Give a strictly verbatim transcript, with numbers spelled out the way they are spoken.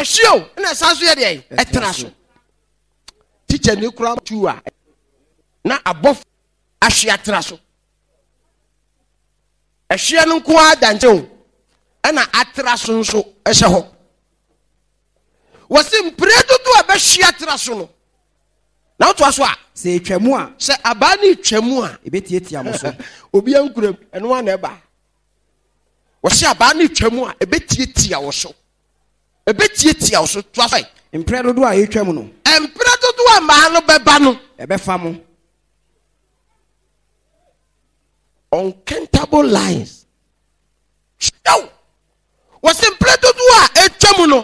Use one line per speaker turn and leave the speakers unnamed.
ehio na sanso ye de etena so teacher ni kura tu a na abof ahwe atena so ehwe no nko adanche o na atena so nso ehye ho wasi mpredo do abehwe atena so no na to aso a
se twemu a
se aba ni twemu a
ebetietia mo so
obi ankuram eno na eba wasi aba ni twemu a ebetietia wo so ebetietia wo so to aso
mpredo do a etwemu no
mpredo do a ma no beba no
ebefa mo
uncountable lines. Wasi mpredo do a etwemu no